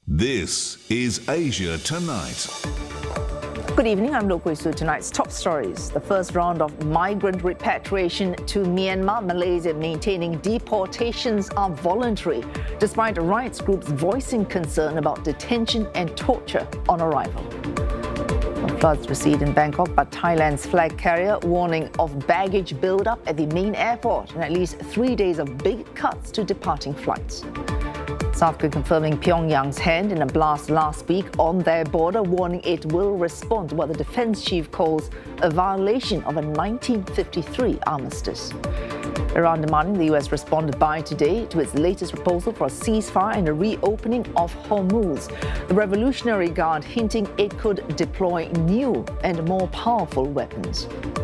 This is Asia Tonight. Good evening, I'm Lok Wei Su. Tonight's top stories. The first round of migrant repatriation to Myanmar, Malaysia maintaining deportations are voluntary, despite rights groups voicing concern about detention and torture on arrival. Floods recede in Bangkok, but Thailand's flag carrier warning of baggage build-up at the main airport and at least 3 days of big cuts to departing flights. South Korea confirming Pyongyang's hand in a blast last week on their border, warning it will respond to what the defense chief calls a violation of a 1953 armistice. Iran demanding the US responded by today to its latest proposal for a ceasefire and a reopening of Hormuz. The Revolutionary Guard hinting it could deploy new and more powerful weapons.